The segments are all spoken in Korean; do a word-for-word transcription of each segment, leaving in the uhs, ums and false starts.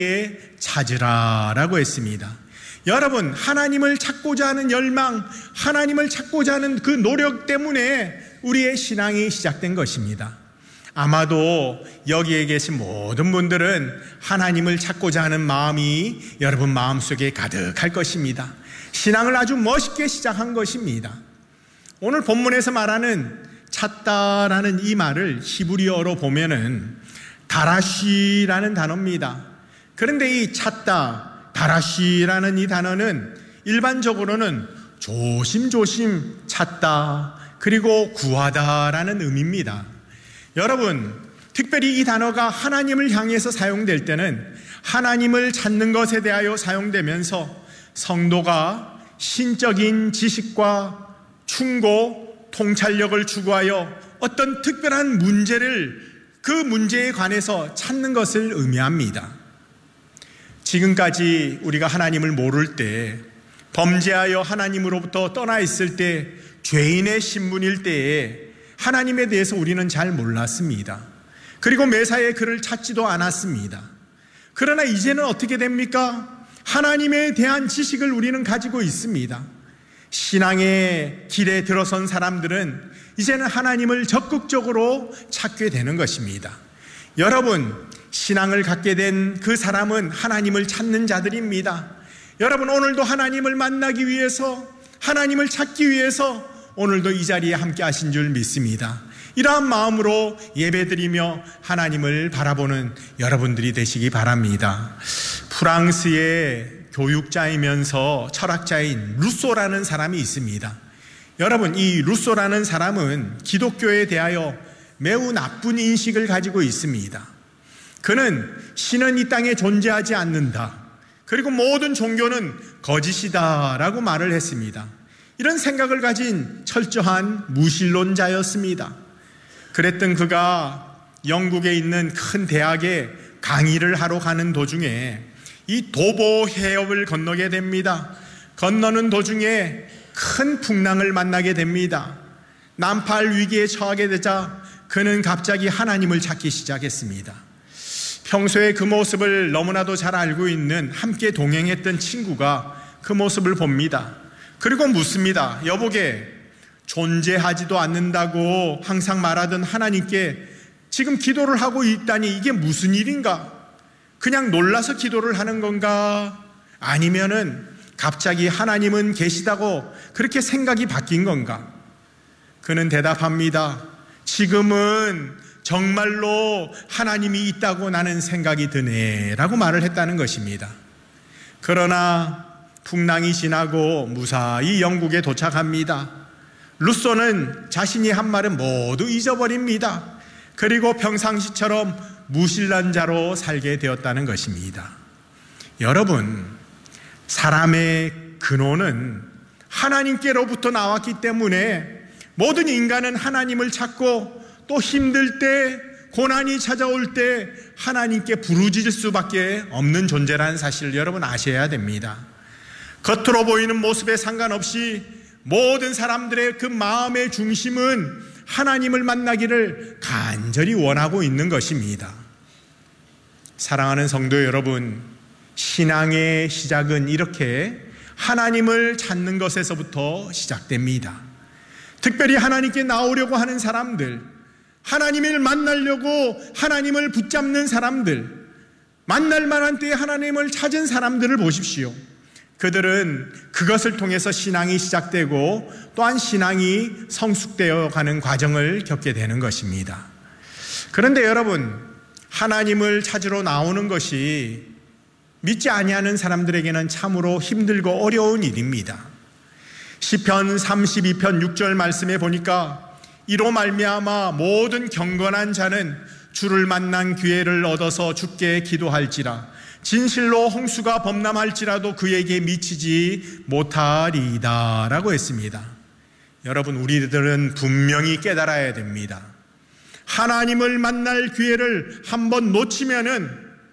찾으라라고 했습니다. 여러분, 하나님을 찾고자 하는 열망, 하나님을 찾고자 하는 그 노력 때문에 우리의 신앙이 시작된 것입니다. 아마도 여기에 계신 모든 분들은 하나님을 찾고자 하는 마음이 여러분 마음속에 가득할 것입니다. 신앙을 아주 멋있게 시작한 것입니다. 오늘 본문에서 말하는 찾다라는 이 말을 히브리어로 보면은 다라쉬라는 단어입니다. 그런데 이 찾다, 다라쉬라는 이 단어는 일반적으로는 조심조심 찾다, 그리고 구하다라는 의미입니다. 여러분, 특별히 이 단어가 하나님을 향해서 사용될 때는 하나님을 찾는 것에 대하여 사용되면서 성도가 신적인 지식과 충고, 통찰력을 추구하여 어떤 특별한 문제를 그 문제에 관해서 찾는 것을 의미합니다. 지금까지 우리가 하나님을 모를 때, 범죄하여 하나님으로부터 떠나 있을 때, 죄인의 신분일 때에 하나님에 대해서 우리는 잘 몰랐습니다. 그리고 매사에 그를 찾지도 않았습니다. 그러나 이제는 어떻게 됩니까? 하나님에 대한 지식을 우리는 가지고 있습니다. 신앙의 길에 들어선 사람들은 이제는 하나님을 적극적으로 찾게 되는 것입니다. 여러분, 신앙을 갖게 된 그 사람은 하나님을 찾는 자들입니다. 여러분, 오늘도 하나님을 만나기 위해서, 하나님을 찾기 위해서 오늘도 이 자리에 함께 하신 줄 믿습니다. 이러한 마음으로 예배드리며 하나님을 바라보는 여러분들이 되시기 바랍니다. 프랑스의 교육자이면서 철학자인 루소라는 사람이 있습니다. 여러분, 이 루소라는 사람은 기독교에 대하여 매우 나쁜 인식을 가지고 있습니다. 그는 신은 이 땅에 존재하지 않는다, 그리고 모든 종교는 거짓이다 라고 말을 했습니다. 이런 생각을 가진 철저한 무신론자였습니다. 그랬던 그가 영국에 있는 큰 대학에 강의를 하러 가는 도중에 이 도보 해협을 건너게 됩니다. 건너는 도중에 큰 풍랑을 만나게 됩니다. 난파할 위기에 처하게 되자 그는 갑자기 하나님을 찾기 시작했습니다. 평소에 그 모습을 너무나도 잘 알고 있는 함께 동행했던 친구가 그 모습을 봅니다. 그리고 묻습니다. 여보게, 존재하지도 않는다고 항상 말하던 하나님께 지금 기도를 하고 있다니 이게 무슨 일인가? 그냥 놀라서 기도를 하는 건가? 아니면은 갑자기 하나님은 계시다고 그렇게 생각이 바뀐 건가? 그는 대답합니다. 지금은 정말로 하나님이 있다고 나는 생각이 드네 라고 말을 했다는 것입니다. 그러나 풍랑이 지나고 무사히 영국에 도착합니다. 루소는 자신이 한 말은 모두 잊어버립니다. 그리고 평상시처럼 무신론자로 살게 되었다는 것입니다. 여러분, 사람의 근원은 하나님께로부터 나왔기 때문에 모든 인간은 하나님을 찾고 또 힘들 때, 고난이 찾아올 때 하나님께 부르짖을 수밖에 없는 존재라는 사실을 여러분 아셔야 됩니다. 겉으로 보이는 모습에 상관없이 모든 사람들의 그 마음의 중심은 하나님을 만나기를 간절히 원하고 있는 것입니다. 사랑하는 성도 여러분, 신앙의 시작은 이렇게 하나님을 찾는 것에서부터 시작됩니다. 특별히 하나님께 나오려고 하는 사람들, 하나님을 만나려고 하나님을 붙잡는 사람들, 만날 만한 때에 하나님을 찾은 사람들을 보십시오. 그들은 그것을 통해서 신앙이 시작되고 또한 신앙이 성숙되어 가는 과정을 겪게 되는 것입니다. 그런데 여러분, 하나님을 찾으러 나오는 것이 믿지 아니하는 사람들에게는 참으로 힘들고 어려운 일입니다. 시편 삼십이 편 육 절 말씀에 보니까 이로 말미암아 모든 경건한 자는 주를 만난 기회를 얻어서 주께 기도할지라 진실로 홍수가 범람할지라도 그에게 미치지 못하리이다 라고 했습니다. 여러분, 우리들은 분명히 깨달아야 됩니다. 하나님을 만날 기회를 한번 놓치면은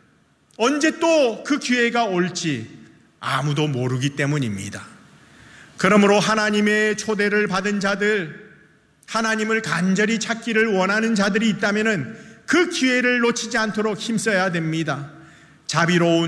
언제 또 그 기회가 올지 아무도 모르기 때문입니다. 그러므로 하나님의 초대를 받은 자들, 하나님을 간절히 찾기를 원하는 자들이 있다면은 그 기회를 놓치지 않도록 힘써야 됩니다. 자비로운